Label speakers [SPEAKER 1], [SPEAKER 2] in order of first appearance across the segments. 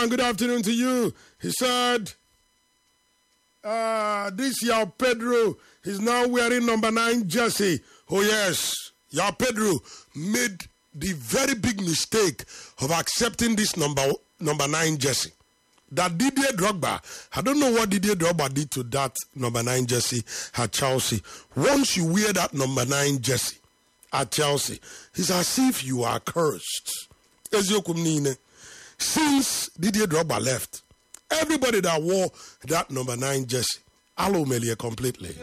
[SPEAKER 1] man, good afternoon to you. He said, this Yao Pedro is now wearing number 9 jersey. Oh yes, Yao Pedro made the very big mistake of accepting this number 9 jersey. That Didier Drogba, I don't know what Didier Drogba did to that number 9 jersey at Chelsea. Once you wear that number 9 jersey at Chelsea, it's as if you are cursed. Since Didier Drogba left, everybody that wore that number 9 jersey, alo melie completely.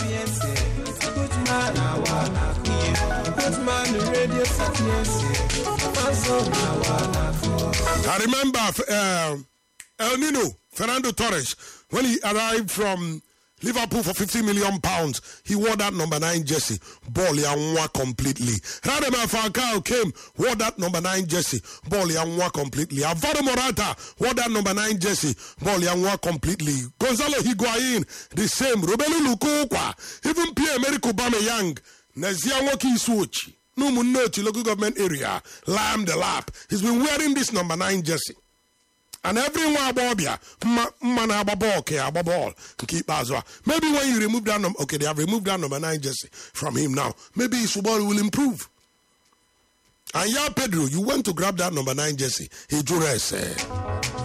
[SPEAKER 1] I remember El Nino, Fernando Torres, when he arrived from Liverpool for £50 million, he wore that number 9 jersey. Ball ya completely. Radamel Falcao came, wore that number 9 jersey. Ball ya completely. Alvaro Morata wore that number 9 jersey. Ball ya completely. Gonzalo Higuain, the same. Romelu Lukaku, even Pierre-Emerick Aubameyang, Nazia Woki Suchi, Numunoti, local government area, Lam the Lap. He's been wearing this number 9 jersey. And everyone abobia, man ababall, keep Azwa. Maybe when you remove that number, okay, they have removed that number 9 jersey from him now. Maybe his football will improve. And Yao Pedro, you went to grab that number 9 jersey. He drew us.